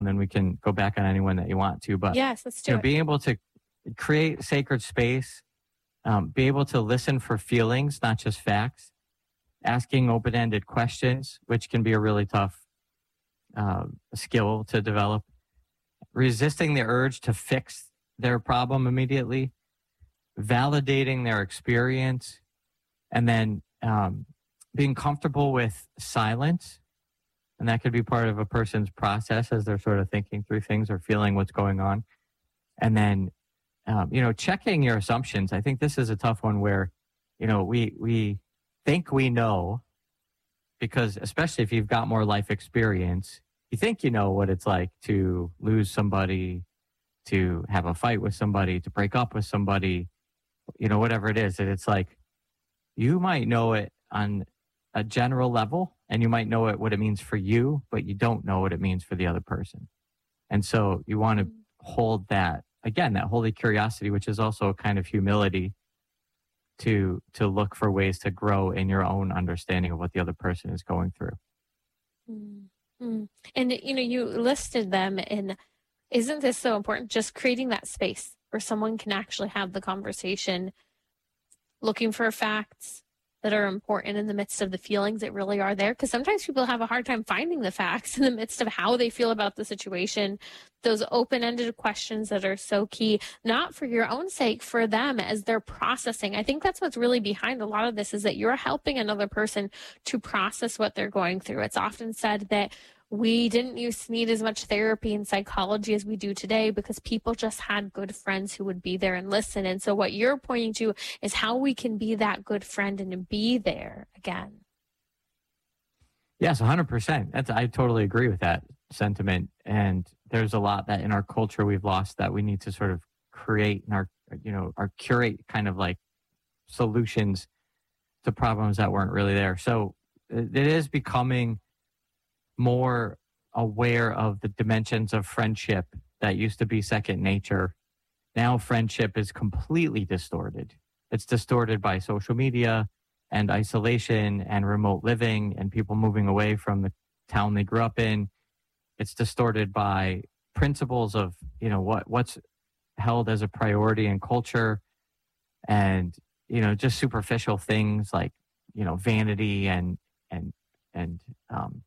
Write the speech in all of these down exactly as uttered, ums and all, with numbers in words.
and then we can go back on anyone that you want to. But yes, let's do you know, it. being able to create sacred space, um, be able to listen for feelings, not just facts, asking open-ended questions, which can be a really tough uh, skill to develop, resisting the urge to fix their problem immediately, validating their experience, and then um, being comfortable with silence. And that could be part of a person's process as they're sort of thinking through things or feeling what's going on. And then, um, you know, checking your assumptions. I think this is a tough one where, you know, we, we think we know, because especially if you've got more life experience, you think you know what it's like to lose somebody, to have a fight with somebody, to break up with somebody, you know, whatever it is. And it's like, you might know it on a general level, and you might know it what it means for you, but you don't know what it means for the other person. And so you want to hold that, again, that holy curiosity, which is also a kind of humility, to to look for ways to grow in your own understanding of what the other person is going through. Mm-hmm. And, you know, you listed them, and isn't this so important? Just creating that space where someone can actually have the conversation, looking for facts that are important in the midst of the feelings that really are there. Because sometimes people have a hard time finding the facts in the midst of how they feel about the situation. Those open-ended questions that are so key, not for your own sake, for them as they're processing. I think that's what's really behind a lot of this, is that you're helping another person to process what they're going through. It's often said that we didn't used to need as much therapy and psychology as we do today because people just had good friends who would be there and listen. And so what you're pointing to is how we can be that good friend and be there again. Yes, one hundred percent. That's, I totally agree with that sentiment. And there's a lot that in our culture we've lost that we need to sort of create in our, you know, our curate kind of like solutions to problems that weren't really there. So it is becoming more aware of the dimensions of friendship that used to be second nature. Now friendship is completely distorted. It's distorted by social media and isolation and remote living and people moving away from the town they grew up in. It's distorted by principles of, you know, what what's held as a priority in culture, and, you know, just superficial things like, you know, vanity and and and um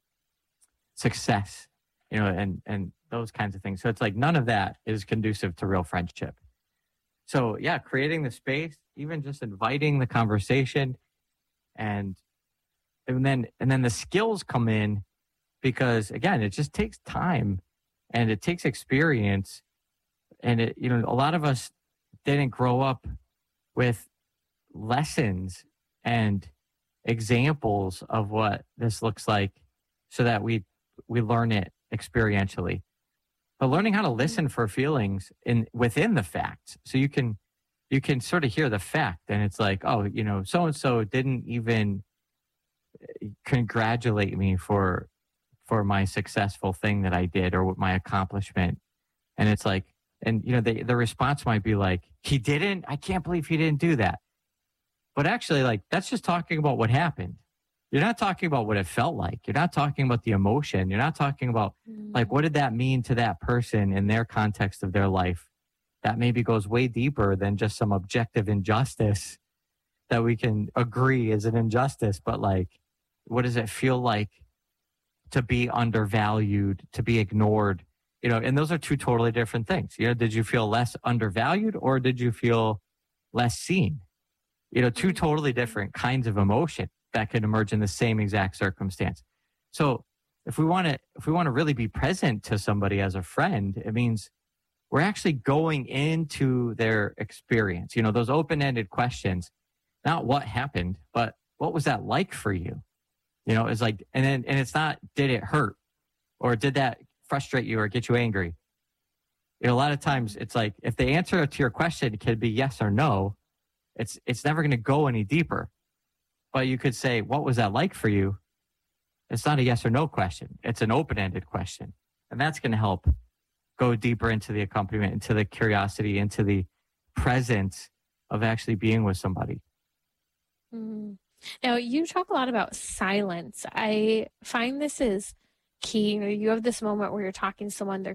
success, you know, and, and those kinds of things. So it's like none of that is conducive to real friendship. So yeah, creating the space, even just inviting the conversation, and and then and then the skills come in, because again, it just takes time and it takes experience. And it, you know, a lot of us didn't grow up with lessons and examples of what this looks like so that we we learn it experientially. But learning how to listen for feelings in within the facts, so you can you can sort of hear the fact, and it's like, oh, you know, so and so didn't even congratulate me for for my successful thing that I did or my accomplishment. And it's like, and you know, the the response might be like, he didn't? I can't believe he didn't do that. But actually, like, that's just talking about what happened. You're not talking about what it felt like. You're not talking about the emotion. You're not talking about, like, what did that mean to that person in their context of their life? That maybe goes way deeper than just some objective injustice that we can agree is an injustice. But, like, what does it feel like to be undervalued, to be ignored? You know, and those are two totally different things. You know, did you feel less undervalued or did you feel less seen? You know, two totally different kinds of emotion that can emerge in the same exact circumstance. So if we want to, if we want to really be present to somebody as a friend, it means we're actually going into their experience. You know, those open-ended questions, not what happened, but what was that like for you? You know, it's like, and then, and it's not, did it hurt or did that frustrate you or get you angry? You know, a lot of times it's like, if the answer to your question can be yes or no, it's, it's never going to go any deeper. But you could say, what was that like for you? It's not a yes or no question. It's an open-ended question. And that's going to help go deeper into the accompaniment, into the curiosity, into the presence of actually being with somebody. Mm. Now, you talk a lot about silence. I find this is key. You know, you have this moment where you're talking to someone, they're